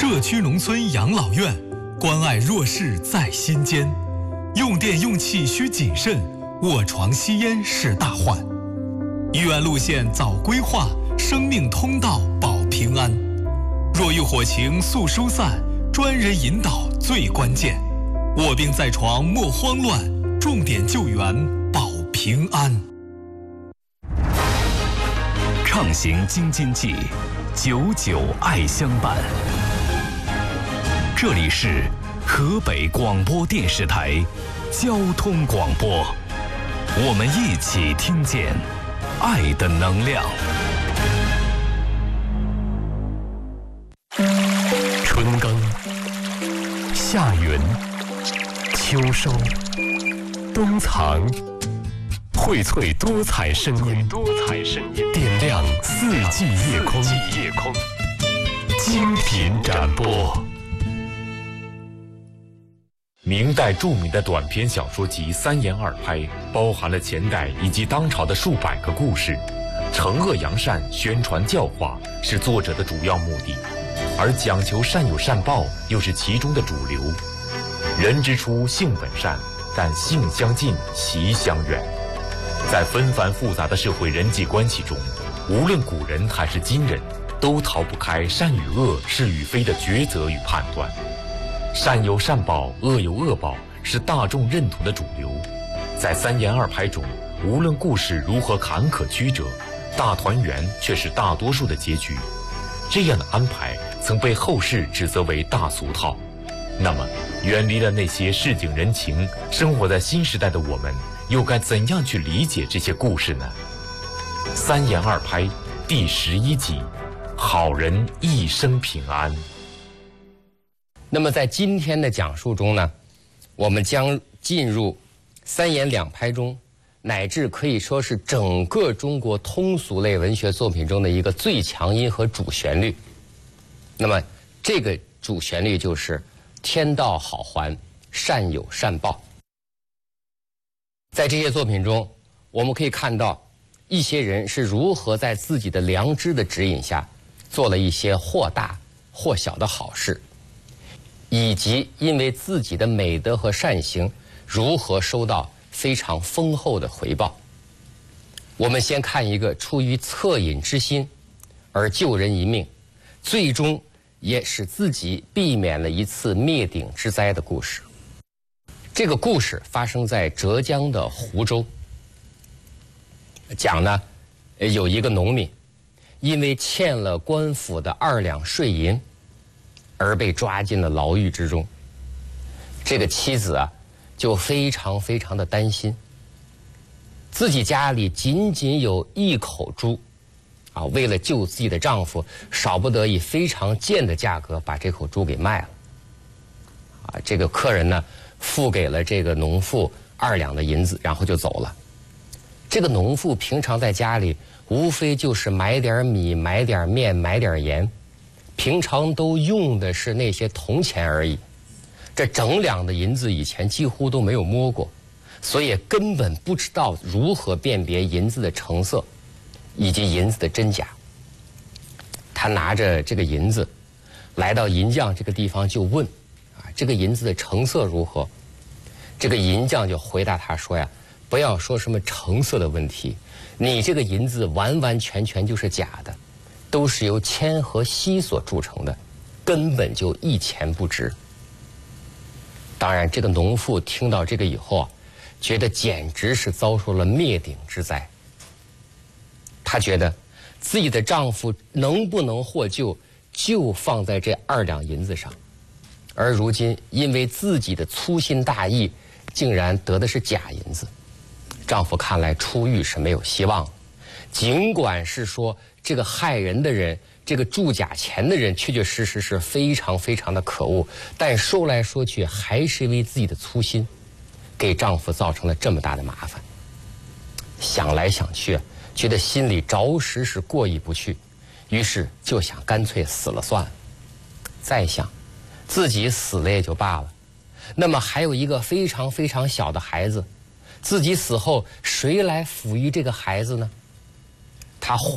社区农村养老院，关爱弱势在心间。用电用气需谨慎，卧床吸烟是大患。医院路线早规划，生命通道保平安。若遇火情速疏散，专人引导最关键。卧病在床莫慌乱，重点救援保平安。 畅行京津冀，久久爱相伴。这里是河北广播电视台交通广播，我们一起听见爱的能量。春耕、夏耘、秋收、冬藏，荟萃多彩声音，点亮四季夜空，精品展播。 明代著名的短篇小说集《三言二拍》包含了前代以及当朝的数百个故事，惩恶扬善、宣传教化是作者的主要目的，而讲求善有善报又是其中的主流。人之初，性本善，但性相近，习相远。在纷繁复杂的社会人际关系中，无论古人还是今人，都逃不开善与恶、是与非的抉择与判断。善有善报，恶有恶报，是大众认同的主流。在三言二拍中，无论故事如何坎坷曲折，大团圆却是大多数的结局。这样的安排曾被后世指责为大俗套。那么，远离了那些市井人情，生活在新时代的我们，又该怎样去理解这些故事呢？三言二拍第11集，好人一生平安。 那么在今天的讲述中呢，我们将进入三言两拍中，乃至可以说是整个中国通俗类文学作品中的一个最强音和主旋律。那么这个主旋律就是天道好还，善有善报。在这些作品中，我们可以看到一些人是如何在自己的良知的指引下做了一些或大或小的好事，以及因为自己的美德和善行如何收到非常丰厚的回报。我们先看一个出于恻隐之心而救人一命，最终也使自己避免了一次灭顶之灾的故事。这个故事发生在浙江的湖州，讲呢，有一个农民因为欠了官府的2两税银而被抓进了牢狱之中。这个妻子啊，就非常的担心，自己家里仅仅有1口猪啊，为了救自己的丈夫，少不得以非常贱的价格把这口猪给卖了。啊，这个客人呢，付给了这个农妇2两的银子，然后就走了。这个农妇平常在家里无非就是买点米、买点面、买点盐，平常都用的是那些铜钱而已。这整两的银子以前几乎都没有摸过，所以根本不知道如何辨别银子的成色以及银子的真假。他拿着这个银子来到银匠这个地方就问啊，这个银子的成色如何？这个银匠就回答他说呀，不要说什么成色的问题，你这个银子完完全全就是假的，都是由铅和锡所铸成的，根本就1钱不值。当然这个农妇听到这个以后啊，觉得简直是遭受了灭顶之灾。她觉得自己的丈夫能不能获救就放在这2两银子上，而如今因为自己的粗心大意，竟然得的是假银子，丈夫看来出狱是没有希望。尽管是说这个害人的人，这个铸假钱的人确确实实是非常的可恶，但说来说去还是因为自己的粗心给丈夫造成了这么大的麻烦。想来想去，觉得心里着实是过意不去，于是就想干脆死了算了。再想自己死了也就罢了，那么还有一个非常小的孩子，自己死后谁来抚育这个孩子呢？他